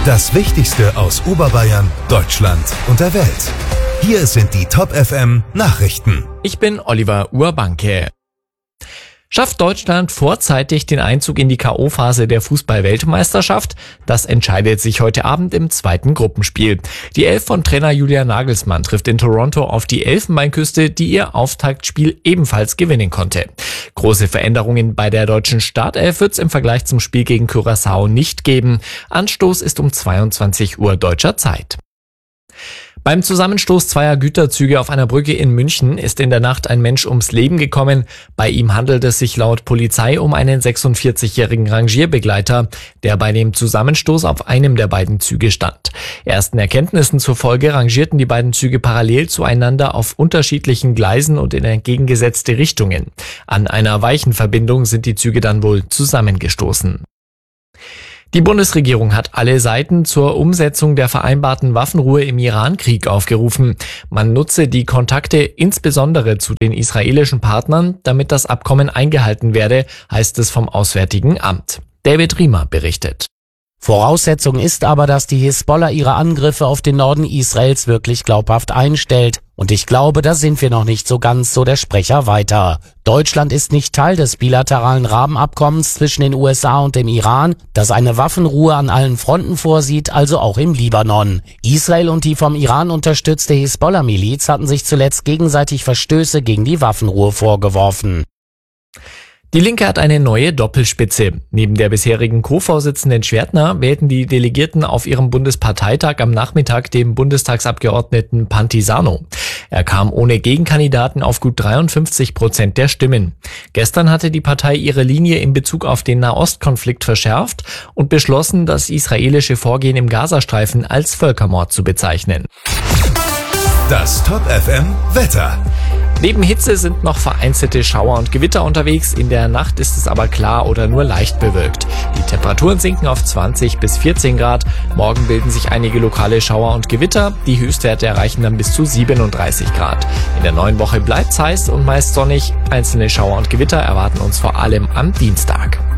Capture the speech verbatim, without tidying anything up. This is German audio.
Das Wichtigste aus Oberbayern, Deutschland und der Welt. Hier sind die Top F M Nachrichten. Ich bin Oliver Urbanke. Schafft Deutschland vorzeitig den Einzug in die K O-Phase der Fußball-Weltmeisterschaft? Das entscheidet sich heute Abend im zweiten Gruppenspiel. Die Elf von Trainer Julian Nagelsmann trifft in Toronto auf die Elfenbeinküste, die ihr Auftaktspiel ebenfalls gewinnen konnte. Große Veränderungen bei der deutschen Startelf wird es im Vergleich zum Spiel gegen Curaçao nicht geben. Anstoß ist um zweiundzwanzig Uhr deutscher Zeit. Beim Zusammenstoß zweier Güterzüge auf einer Brücke in München ist in der Nacht ein Mensch ums Leben gekommen. Bei ihm handelt es sich laut Polizei um einen sechsundvierzigjährigen Rangierbegleiter, der bei dem Zusammenstoß auf einem der beiden Züge stand. Ersten Erkenntnissen zufolge rangierten die beiden Züge parallel zueinander auf unterschiedlichen Gleisen und in entgegengesetzte Richtungen. An einer weichen Verbindung sind die Züge dann wohl zusammengestoßen. Die Bundesregierung hat alle Seiten zur Umsetzung der vereinbarten Waffenruhe im Iran-Krieg aufgerufen. Man nutze die Kontakte insbesondere zu den israelischen Partnern, damit das Abkommen eingehalten werde, heißt es vom Auswärtigen Amt. David Riemer berichtet. Voraussetzung ist aber, dass die Hisbollah ihre Angriffe auf den Norden Israels wirklich glaubhaft einstellt. Und ich glaube, da sind wir noch nicht so ganz, so der Sprecher weiter. Deutschland ist nicht Teil des bilateralen Rahmenabkommens zwischen den U S A und dem Iran, das eine Waffenruhe an allen Fronten vorsieht, also auch im Libanon. Israel und die vom Iran unterstützte Hisbollah-Miliz hatten sich zuletzt gegenseitig Verstöße gegen die Waffenruhe vorgeworfen. Die Linke hat eine neue Doppelspitze. Neben der bisherigen Co-Vorsitzenden Schwertner wählten die Delegierten auf ihrem Bundesparteitag am Nachmittag den Bundestagsabgeordneten Pantisano. Er kam ohne Gegenkandidaten auf gut dreiundfünfzig Prozent der Stimmen. Gestern hatte die Partei ihre Linie in Bezug auf den Nahostkonflikt verschärft und beschlossen, das israelische Vorgehen im Gazastreifen als Völkermord zu bezeichnen. Das Top F M Wetter. Neben Hitze sind noch vereinzelte Schauer und Gewitter unterwegs. In der Nacht ist es aber klar oder nur leicht bewölkt. Die Temperaturen sinken auf zwanzig bis vierzehn Grad. Morgen bilden sich einige lokale Schauer und Gewitter. Die Höchstwerte erreichen dann bis zu siebenunddreißig Grad. In der neuen Woche bleibt es heiß und meist sonnig. Einzelne Schauer und Gewitter erwarten uns vor allem am Dienstag.